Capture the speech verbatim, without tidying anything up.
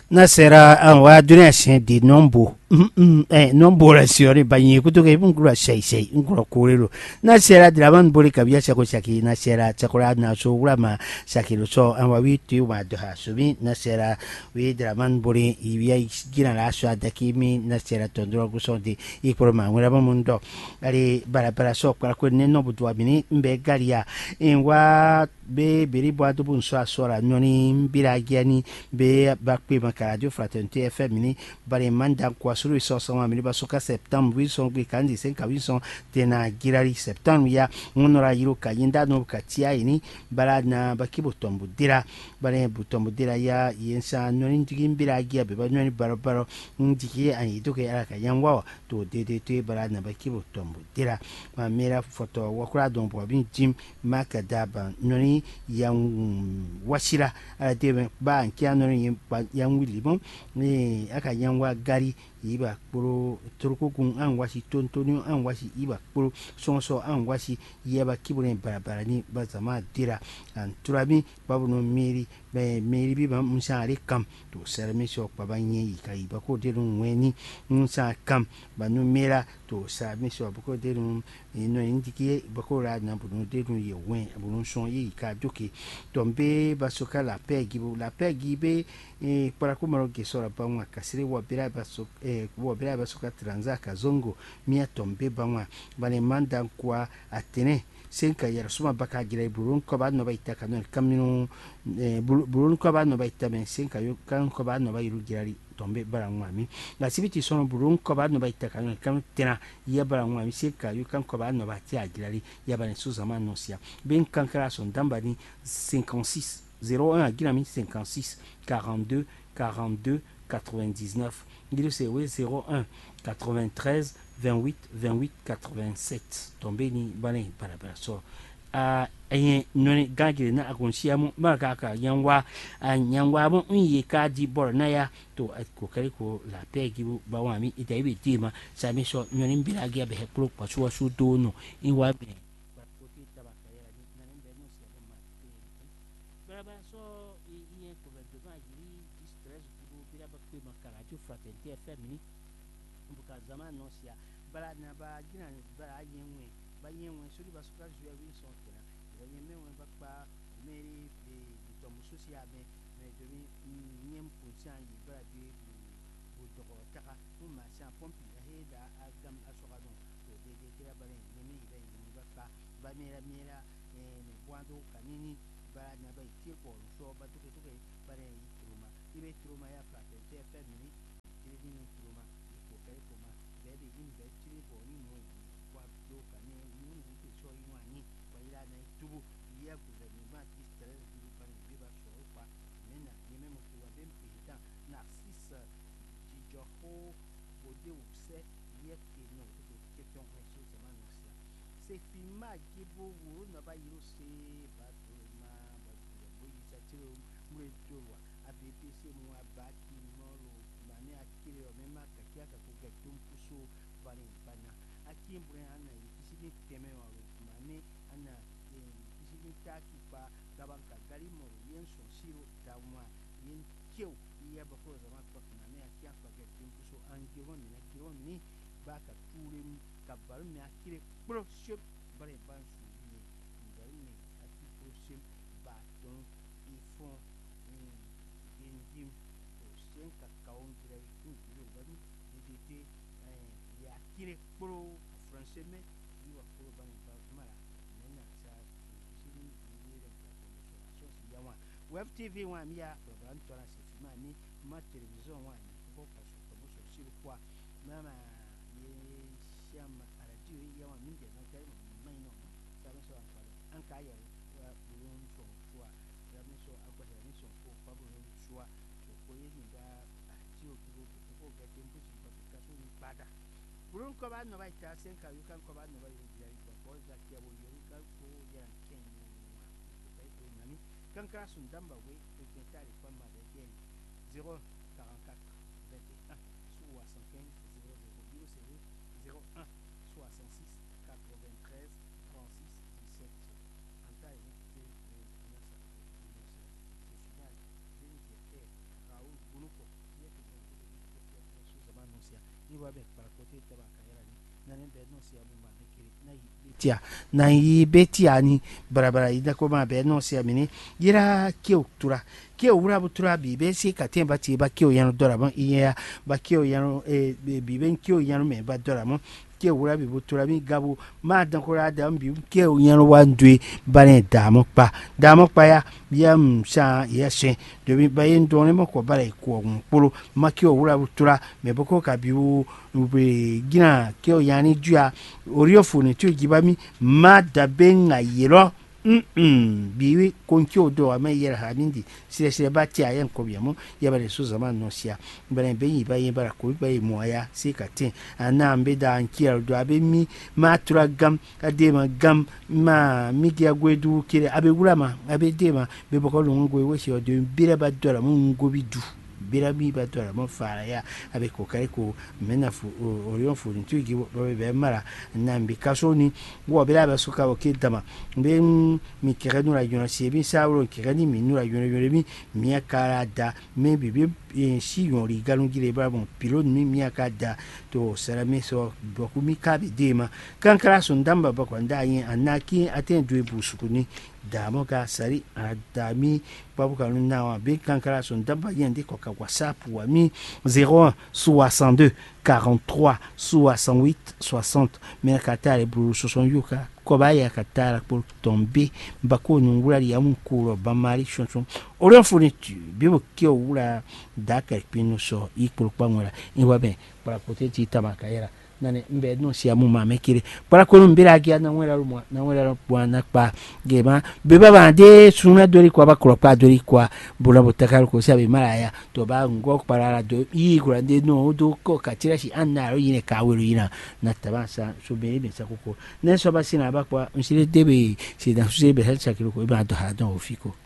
nasera an wa dunia shen di nombo eh nombo la siori banyi kutoke ngura shei shei ngura kurero nasera draman boli kabia chako chaki nasera chakora na so urama shakiro so an wa witu wa do ha sumi nasera we draman boli ibia gina la so adakimi nasera tondro kusondi ikoroma ngura mundo ali barabara so kwa ko neno budwa bini mbe garia enwa be beri bwa do bun so asora noni mbiragiani be bakwe Radio Fraternité F M ni bari manda kwa suru so so ma ba soka septembre wi so gbe kandi sen ka wi so tena girari septembre ya ngonora yiro ka yinda no ka tia ini bara na bakibo tombu dira bare butombu dira ya yensa no ndigi mbira gia be ba no ni baro baro ndigi an yido ke ala ka yanwa to de de te bara na bakibo tombu dira ma mera foto wakura don bo bin jim makadaba no ni yang washira ala de ba ankia no ni yang libon ni aka yanwa gari iba kporo turku kun an wasi tontoni an wasi iba kporo sonso an wasi yeba kibune barabara ni bazama dira an turabi babu no meri be meri bi ba musari kam to sermi so babanye kai ba ko derun weni musa kam ba no mera to sa mi so ba ko derun no indiki ba ko ra na bu no derun ye wen bu no son yi ka joke tombe ba soka la pegi la pegi be e para kumaro ke sora ba mwa kasiri wa bira ba so e wa bira ba soka tranzaka zongo mia tombe ba mwa bale manda kwa atene senka yara suma baka gira burun ko ba no ba itaka no kamino e burun ko ba no ba itame senka yo kan ko ba no ba iru girari tombe bara mwami la sibiti sono burun ko ba no ba itaka no kam tena ya bara mwami senka yo kan ko ba no ba ti agirari ya ba ne suzama no sia ben kankara son dambani cinquante-six zéro un à Guinami cinquante-six quarante-deux quarante-deux quatre-vingt-dix-neuf. Il c'est oui zéro un quatre-vingt-treize vingt-huit vingt-huit quatre-vingt-sept. Tombé ni bane para para so. Ah eh noni gagire na akonsia mu maka ka yanwa yanwa mu unye ka di bor na ya to ko kare ko la pegi bu bawami ita ibe tima sami so noni mbira ga be hekro paso so do no inwa be Fraternité F M ni buka zaman no sia bala na ba gina bala yenwe ba yenwe so ba suka juya wi so tena ba yenwe ba pa meri de to muso sia be me de mi nyem punsan yi bala de bu do ko taka mu ma sa pompi he da agam asoka don to de de kira bale ni mi be ni ba pa ba mera mera e me bwando kanini ba na ba ti ko so ba to to ke bale yi truma ibe truma ya Fraternité F M ni ni truma ko kai kuma bebe in be tiri bo ni mo kwa do kane ni ni ke so yi wani kwa ila na tubu ya gouvernement qui stress du ban biba so kwa mena ni memo tuwa ben président Narcisse di Joko bode ukse ye ke no to question question sama no sia c'est filma gibo wuru na ba yiro se ba to ma ba bo yi sa tiro mure torwa abp se mo abaki no lo mami akiri o mema kakia ka kuga tumpuso bani bana aki mbre ana kisini teme wa mami ana kisini taki pa gaban ka gari mo yen so siro dawa yen keu iya ba ko zama ko mami akia ka ga tumpuso angiro ni na kiro ni ba ka ture ka bar mi akiri pro shop bare ban su ni bari ni aki pro shop ba ton ifon in dim sen ka kaon kira ku kiro bani dite eh ya kire pro français me iwa pro bani ba mara nena sa sini ni de ka promotion si yawa web tv wa mi ya program to na se ma ni ma television wa ni ko ka so promotion si kwa mama ye shama radio yawa min de na kai mai no sa so an fare an ka ya wa bulun so so ya mi so akwa ya mi so ko pa bulun so ko ye ni da ti o ko ko ga tempo si ko ka so ni pada burun ko ba no ba ta sen ka yu kan ko ba no ba yu ya ko ko za ki abo yu ka ko ya ken ni ma ko kai ko nami kan ka sun damba we ko ke tari ko ma de ke zéro quarante-quatre vingt et un soixante-quinze zéro zéro zéro un soixante-six quatre-vingt-treize trente-six dix-sept anta et que c'est final Raoul Bounoko ni wa be para ko te taba ka yara ni na ne be no sia mu ma ne kiri na yi betia na yi betia ni barabara ida ko ma be no sia mini yira kio tura kio ura butura bi be si ka temba ti ba kio yano dora mo iya ba kio yano e bi ben kio yano me ba dora mo ke wura bi butura mi gabu ma dan ko ra da bi ke o yan wa ndwe ba ne da mo pa da mo pa ya ya msa ya se de bi ba yin don mo ko ba le ko un polo ma ke o wura butura me boko ka bi u be gina ke o yan ni dua ori ofo ne tu giba mi ma da ben ayero mm biwi konkyo do ama yera hamindi sire sire bati ayen ko biamo ya bare so zaman no sia bare be yi ba yi bara ko ba yi moya si katin ana mbe da ankiya do abe mi ma tura gam ade ma gam ma mi dia gwedu kire abe gura ma abe de ma be boko lo ngwe we si o de bire ba do la mo ngo bi du bira mi ba do la mo fara ya abe ko kare ko mena fu orion fu ntu gi bo be mara na mbi kaso ni wo bira ba suka o ke dama be mi kere no la yona si bi sa wo kere ni mi no la yona yona mi mi akara da me bi bi si yon ri galon gi le ba bon pilote mi mi akada to sara mi so boku mi ka bi de ma kan kara so ndamba ba ko nda yin anaki aten dwe bu sukuni damo ka sari adami babu ka na wa be kan kara so ndamba yin de ko ka whatsapp wa mi zéro un soixante-deux quarante-trois soixante-huit soixante me ka tare bu soixante yuka ko ba ya ka tara pour tomber bako nungura ya mun ko ba mari chonchon ore foni tu bi mo ki o wura da ka pinu so ikpo pamora iwa be para kote ti tamaka yera nane mbe no sia mu ma mekire para ko mbira gi na wera rumo na wera bwana pa gema be baba de suna dori kwa ba kro pa dori kwa bula botakar ko sia be maraya to ba ngo para do i grande no do ko ka tira shi anna ro yine ka wero yina na tabasa so be be sakoko ne so ba sina ba kwa nsire debe si da so be hel sakiro ko ba do ha do ofiko